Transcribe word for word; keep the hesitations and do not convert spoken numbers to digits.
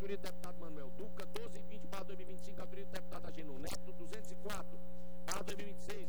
autoria do deputado Manuel Duca. Doze e vinte, para dois mil e vinte e cinco, autoria do deputado Agenor Neto. duzentos e quatro, para dois mil e vinte e seis,